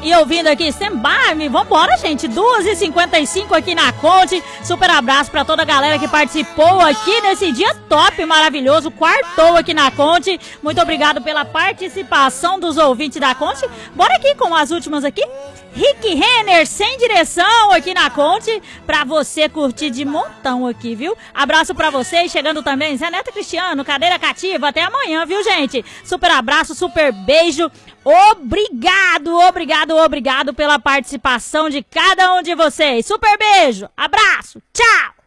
e ouvindo aqui Stand-By. Vambora, gente, 2h55 aqui na Conte. Super abraço pra toda a galera que participou aqui nesse dia top, maravilhoso, quartou aqui na Conte. Muito obrigado pela participação dos ouvintes da Conte. Bora aqui com as últimas aqui. Rick Renner, Sem Direção, aqui na Conte, pra você curtir de montão aqui, viu? Abraço pra vocês, chegando também Zé Neto Cristiano, Cadeira Cativa, até amanhã, viu, gente? Super abraço, super beijo, obrigado pela participação de cada um de vocês. Super beijo, abraço, tchau!